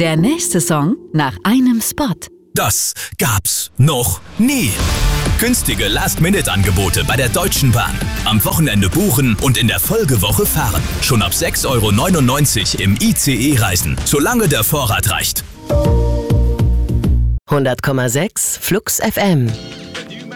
Der nächste Song nach einem Spot. Das gab's noch nie. Günstige Last-Minute-Angebote bei der Deutschen Bahn. Am Wochenende buchen und in der Folgewoche fahren. Schon ab 6,99 € im ICE reisen, solange der Vorrat reicht. 100,6 Flux FM